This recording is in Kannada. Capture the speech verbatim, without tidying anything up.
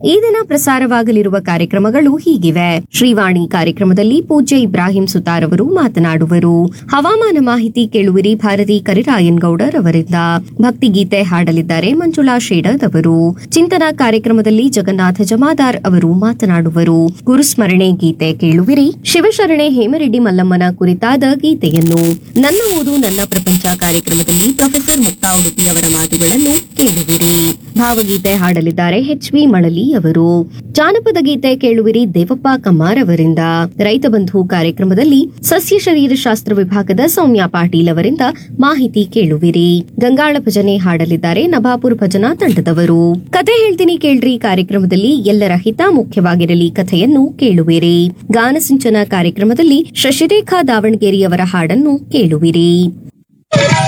ಈ ದಿನ ಪ್ರಸಾರವಾಗಲಿರುವ ಕಾರ್ಯಕ್ರಮಗಳು ಹೀಗಿವೆ. ಶ್ರೀವಾಣಿ ಕಾರ್ಯಕ್ರಮದಲ್ಲಿ ಪೂಜ್ಯ ಇಬ್ರಾಹಿಂ ಸುತಾರ್ ಅವರು ಮಾತನಾಡುವರು. ಹವಾಮಾನ ಮಾಹಿತಿ ಕೇಳುವಿರಿ ಭಾರತಿ ಕರಿರಾಯನ್ ಗೌಡರ್ ಅವರಿಂದ. ಭಕ್ತಿಗೀತೆ ಹಾಡಲಿದ್ದಾರೆ ಮಂಜುಳಾ ಶೇಡದ್ ಅವರು. ಚಿಂತನ ಕಾರ್ಯಕ್ರಮದಲ್ಲಿ ಜಗನ್ನಾಥ ಜಮಾದಾರ್ ಅವರು ಮಾತನಾಡುವರು. ಗುರುಸ್ಮರಣೆ ಗೀತೆ ಕೇಳುವಿರಿ. ಶಿವಶರಣೆ ಹೇಮರೆಡ್ಡಿ ಮಲ್ಲಮ್ಮನ ಕುರಿತಾದ ಗೀತೆಯನ್ನು. ನನ್ನ ಓದು ನನ್ನ ಪ್ರಪಂಚ ಕಾರ್ಯಕ್ರಮದಲ್ಲಿ ಪ್ರೊಫೆಸರ್ ಮುಕ್ತಾ ಉಡುಪಿ ಅವರ ಮಾತುಗಳನ್ನು ಕೇಳುವಿರಿ. ಭಾವಗೀತೆ ಹಾಡಲಿದ್ದಾರೆ ಎಚ್ ವಿ ಮಳಲಿ ಅವರು. ಜಾನಪದ ಗೀತೆ ಕೇಳುವಿರಿ ದೇವಪ್ಪ ಕಮ್ಮಾರ್ ಅವರಿಂದ. ರೈತ ಬಂಧು ಕಾರ್ಯಕ್ರಮದಲ್ಲಿ ಸಸ್ಯ ಶರೀರಶಾಸ್ತ್ರ ವಿಭಾಗದ ಸೌಮ್ಯ ಪಾಟೀಲ್ ಅವರಿಂದ ಮಾಹಿತಿ ಕೇಳುವಿರಿ. ಗಂಗಾಳ ಭಜನೆ ಹಾಡಲಿದ್ದಾರೆ ನಭಾಪುರ್ ಭಜನಾ ತಂಡದವರು. ಕತೆ ಹೇಳ್ತೀನಿ ಕೇಳ್ರಿ ಕಾರ್ಯಕ್ರಮದಲ್ಲಿ ಎಲ್ಲರ ಹಿತ ಮುಖ್ಯವಾಗಿರಲಿ ಕಥೆಯನ್ನು ಕೇಳುವಿರಿ. ಗಾನಸಿಂಚನ ಕಾರ್ಯಕ್ರಮದಲ್ಲಿ ಶಶಿರೇಖಾ ದಾವಣಗೆರೆಯವರ ಹಾಡನ್ನು ಕೇಳುವಿರಿ.